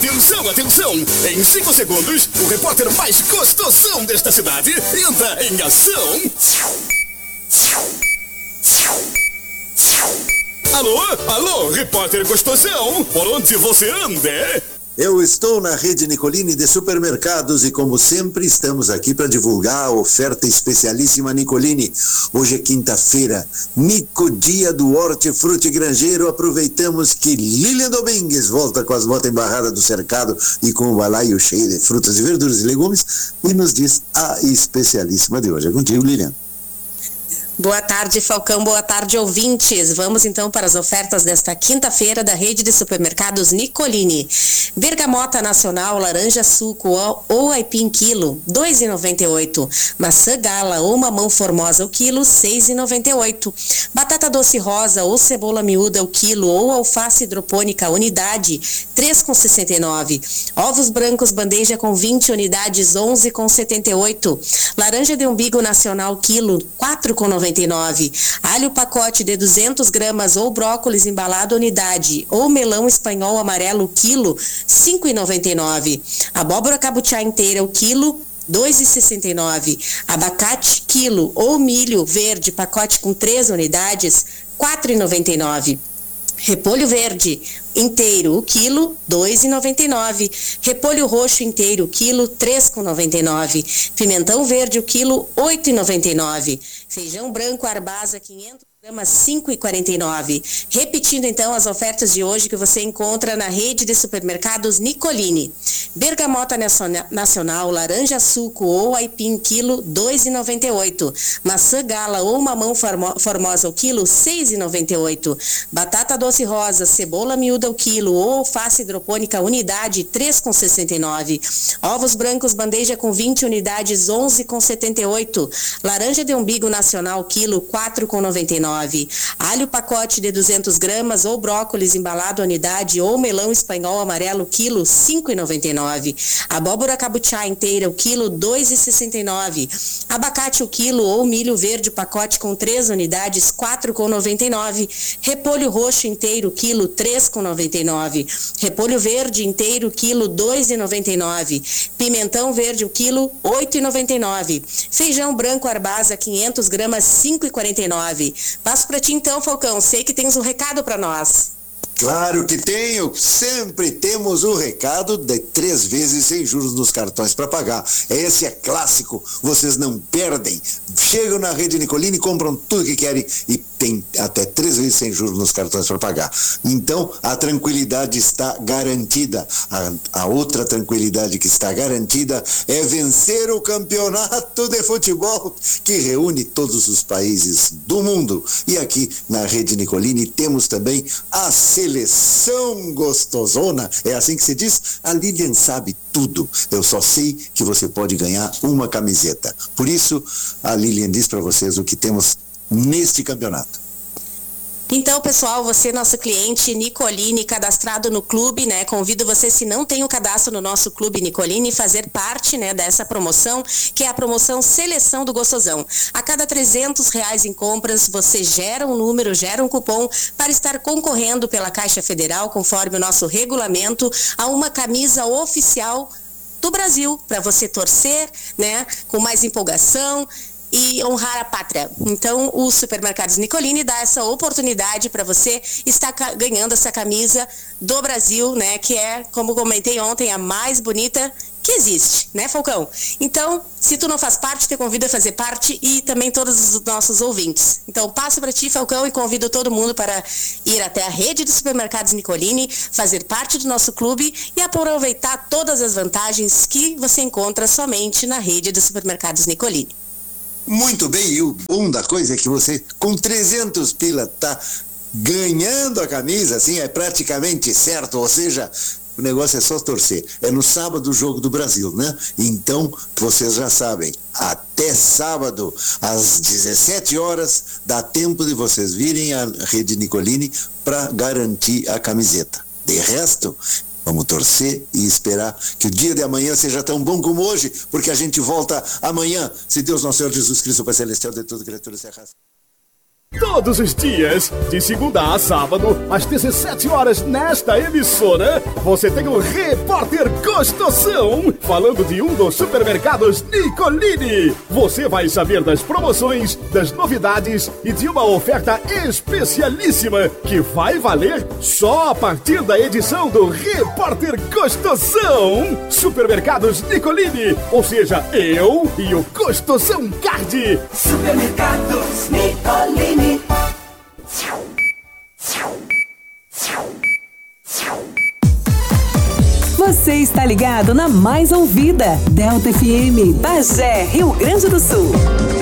Atenção, atenção! Em 5 segundos, o repórter mais gostosão desta cidade entra em ação. Alô, alô, repórter gostosão, por onde você anda? Eu estou na rede Nicolini de supermercados e, como sempre, estamos aqui para divulgar a oferta especialíssima Nicolini. Hoje é quinta-feira, Nico, dia do hortifruti granjeiro. Aproveitamos que Lilian Domingues volta com as botas embarradas do cercado e com o balaio cheio de frutas e verduras e legumes e nos diz a especialíssima de hoje. É contigo, Lilian. Boa tarde, Falcão. Boa tarde, ouvintes. Vamos então para as ofertas desta quinta-feira da rede de supermercados Nicolini. Bergamota nacional, laranja suco ou aipim quilo, R$ 2,98. Maçã gala ou mamão formosa o quilo, R$ 6,98. Batata doce rosa ou cebola miúda o quilo ou alface hidropônica unidade, R$ 3,69. Ovos brancos bandeja com 20 unidades, R$ 11,78. Laranja de umbigo nacional quilo, R$ 4,99. Alho pacote de 200 gramas ou brócolis embalado unidade ou melão espanhol amarelo quilo, R$ 5,99. Abóbora cabutiá inteira o quilo, R$ 2,69. Abacate quilo ou milho verde pacote com 3 unidades, R$ 4,99. Repolho verde inteiro o quilo, R$ 2,99. Repolho roxo inteiro o quilo, R$ 3,99. Pimentão verde o quilo, R$ 8,99. Feijão branco Arbasa 500 gramas, R$ 5,49. Repetindo então as ofertas de hoje que você encontra na rede de supermercados Nicolini. Bergamota nacional, laranja suco ou aipim quilo, R$ 2,98. Maçã gala ou mamão formosa o quilo, R$ 6,98. Batata doce rosa, cebola miúda o quilo ou alface hidropônica unidade, R$ 3,69. Ovos brancos bandeja com 20 unidades, R$ 11,78. Laranja de umbigo nacional quilo, R$ 4,99. Alho pacote de 200 gramas ou brócolis embalado unidade ou melão espanhol amarelo quilo, R$ 5,99. Abóbora cabutiá inteira o quilo, R$ 2,69. Abacate o quilo ou milho verde pacote com 3 unidades, R$ 4,99. Repolho roxo inteiro quilo, R$ 3,99. Repolho verde inteiro quilo, R$ 2,99. Pimentão verde o quilo, R$ 8,99. Feijão branco Arbasa 500 gramas, R$ 5,49. Passo para ti então, Falcão, sei que tens um recado para nós. Claro que tenho, sempre temos o recado de 3 vezes sem juros nos cartões para pagar. Esse é clássico, vocês não perdem. Chegam na rede Nicolini, compram tudo que querem e tem até 3 vezes sem juros nos cartões para pagar. Então, a tranquilidade está garantida. A outra tranquilidade que está garantida é vencer o campeonato de futebol que reúne todos os países do mundo. E aqui na rede Nicolini temos também a seleção gostosona, é assim que se diz? A Lilian sabe tudo, eu só sei que você pode ganhar uma camiseta. Por isso, a Lilian diz para vocês o que temos neste campeonato. Então, pessoal, você, nosso cliente Nicolini, cadastrado no clube, né? Convido você, se não tem o cadastro no nosso clube Nicolini, fazer parte, né, dessa promoção, que é a promoção Seleção do Gostosão. A cada R$300 em compras, você gera um número, gera um cupom para estar concorrendo pela Caixa Federal, conforme o nosso regulamento, a uma camisa oficial do Brasil, para você torcer, né, com mais empolgação e honrar a pátria. Então, o Supermercados Nicolini dá essa oportunidade para você estar ganhando essa camisa do Brasil, né, que é, como comentei ontem, a mais bonita que existe, né, Falcão? Então, se tu não faz parte, te convido a fazer parte e também todos os nossos ouvintes. Então, passo para ti, Falcão, e convido todo mundo para ir até a rede de supermercados Nicolini, fazer parte do nosso clube e aproveitar todas as vantagens que você encontra somente na rede de supermercados Nicolini. Muito bem, e o bom da coisa é que você, com 300 pila, tá ganhando a camisa, assim, é praticamente certo, ou seja, o negócio é só torcer. É no sábado o jogo do Brasil, né? Então, vocês já sabem, até sábado, às 17 horas, dá tempo de vocês virem à rede Nicolini para garantir a camiseta. De resto, vamos torcer e esperar que o dia de amanhã seja tão bom como hoje, porque a gente volta amanhã, se Deus nosso Senhor Jesus Cristo, Pai Celestial de toda criatura se arrasta. Todos os dias, de segunda a sábado, às 17 horas, nesta emissora, você tem o Repórter Gostoção, falando de um dos supermercados Nicolini. Você vai saber das promoções, das novidades e de uma oferta especialíssima que vai valer só a partir da edição do Repórter Gostoção. Supermercados Nicolini, ou seja, eu e o Gostoção Card. Supermercados Nicolini. Você está ligado na mais ouvida, Delta FM, Bagé, Rio Grande do Sul.